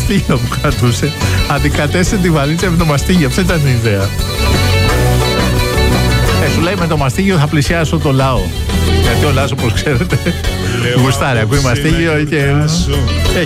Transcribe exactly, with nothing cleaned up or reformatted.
μαστίγιο που κρατούσε. Αντικατέστησε τη βαλίτσα με το μαστίγιο. Αυτή ήταν η ιδέα. Ε, σου λέει με το μαστίγιο θα πλησιάσω το λαό. Γιατί ο λαός, όπως ξέρετε, γουστάρει. Ακούει μαστίγιο και